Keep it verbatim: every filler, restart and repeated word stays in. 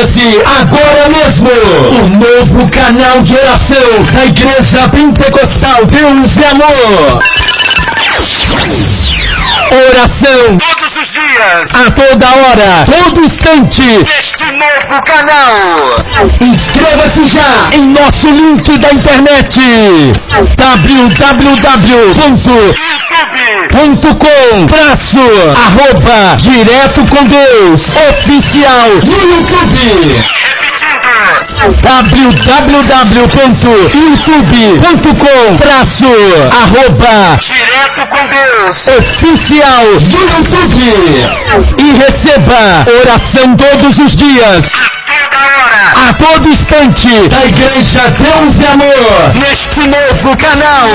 Inscreva-se agora mesmo. O novo canal de oração da Igreja Pentecostal Deus e Amor. Oração todos os dias, a toda hora, todo instante, neste novo canal. Inscreva-se já em nosso link da internet w w w ponto com traço arroba direto com Deus oficial no YouTube. Repetindo, w w w ponto youtube ponto com traço arroba direto com Deus oficial no YouTube. E receba oração todos os dias, toda hora, a todo instante, da Igreja Deus e Amor, neste novo canal.